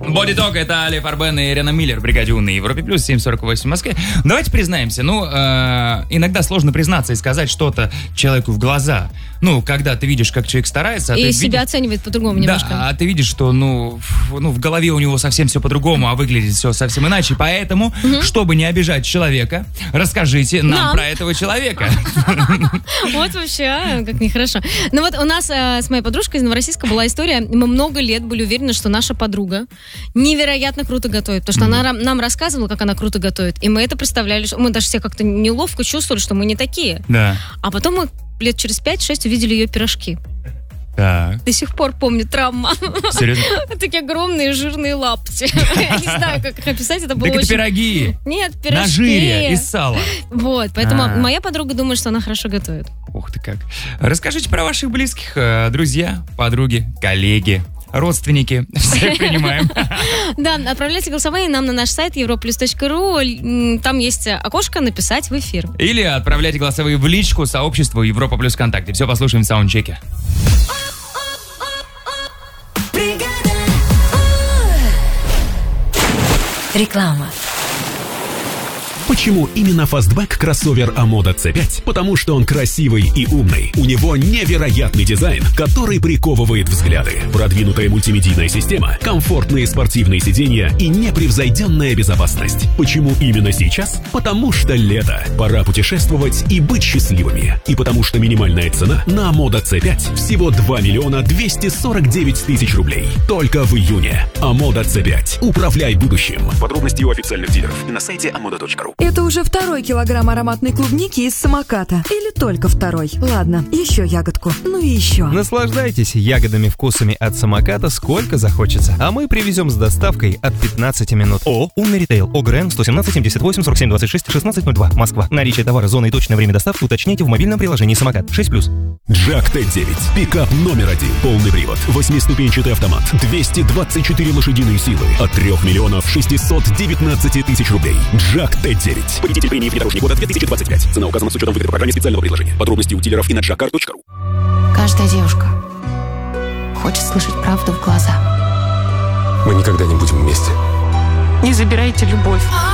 Body Talk, это Али Фарбен и Ирина Миллер, бригаде У на Европе Плюс, 7:48 в Москве. Давайте признаемся, иногда сложно признаться и сказать что-то человеку в глаза. Когда ты видишь, как человек старается... И себя оценивает по-другому немножко. Да, а ты видишь, что, в голове у него совсем все по-другому, а выглядит все совсем иначе. Поэтому, чтобы не обижать человека, расскажите нам про этого человека. Вот вообще, как нехорошо. У нас с моей подружкой из Новороссийска была история. Мы много лет были уверены, что наша подруга невероятно круто готовит. Потому что она нам рассказывала, как она круто готовит. И мы это представляли. Мы даже себя как-то неловко чувствовали, что мы не такие. Да. А потом мы лет через 5-6 увидели ее пирожки. Так. До сих пор помню травма. Серьезно? Такие огромные жирные лапти. Я не знаю, как их описать. Это было так очень... это пироги. Нет, пирожки. На жире, из сала. Вот, поэтому моя подруга думает, что она хорошо готовит. Ух ты как. Расскажите про ваших близких, друзья, подруги, коллеги, родственники. Всех принимаем. Да, отправляйте голосовые нам на наш сайт europlus.ru. Там есть окошко «Написать в эфир». Или отправляйте голосовые в личку сообществу Европа Плюс ВКонтакте. Все послушаем в саундчеке. Реклама. Почему именно фастбэк кроссовер Амода C5? Потому что он красивый и умный. У него невероятный дизайн, который приковывает взгляды. Продвинутая мультимедийная система, комфортные спортивные сиденья и непревзойденная безопасность. Почему именно сейчас? Потому что лето. Пора путешествовать и быть счастливыми. И потому что минимальная цена на Амода C5 всего 2 249 000 рублей. Только в июне. Амода C5. Управляй будущим. Подробности у официальных дилеров и на сайте amoda.ru. Это уже 2-й килограмм ароматной клубники из самоката. Или только 2-й? Ладно, еще ягодку. Ну и еще. Наслаждайтесь ягодными вкусами от самоката сколько захочется. А мы привезем с доставкой от 15 минут. ООО «Умный ритейл». ОГРН 117 78 47 26 1602. Москва. Наличие товара, зоны и точное время доставки уточняйте в мобильном приложении «Самокат». 6+. Джак Т9. Пикап номер 1. Полный привод. 8-ступенчатый автомат. 224 лошадиные силы. От 3 619 000 рублей. Джак Т9. Победитель премии «Внедорожник года» 2025. Цена указана с учетом выгоды программе специального предложения. Подробности у дилеров и на jackcar.ru. Каждая девушка хочет слышать правду в глаза. Мы никогда не будем вместе. Не забирайте любовь.